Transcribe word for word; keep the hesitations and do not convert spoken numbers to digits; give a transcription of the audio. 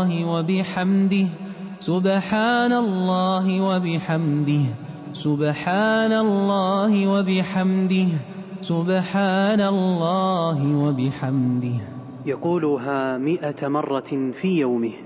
الله وبحمده سبحان الله وبحمده سبحان الله وبحمده سبحان الله وبحمده. يقولها مئة مرة في يومه.